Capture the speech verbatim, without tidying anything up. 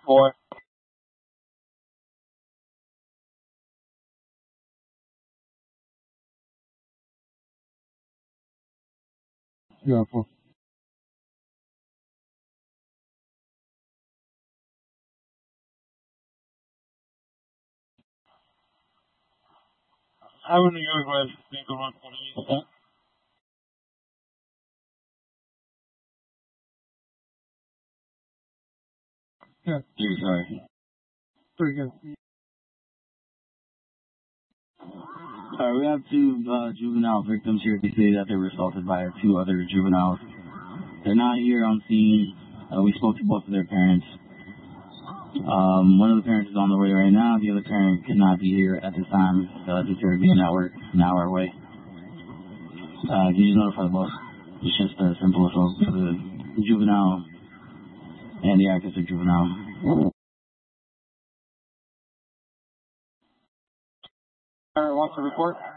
Four. Yeah, four. I'm in New York with Vehicle one forty-eight. Yeah, Three, sorry. three, yeah. Alright, we have two uh, juvenile victims here. They say that they were assaulted by two other juveniles. They're not here on scene. Uh, we spoke to both of their parents. Um, one of the parents is on the way right now. The other parent could not be here at this time. Uh, due to her being at work an hour away. Uh, can you just notify the boss? It's just a simple assault for the juvenile and the active juvenile. Alright, wants to report?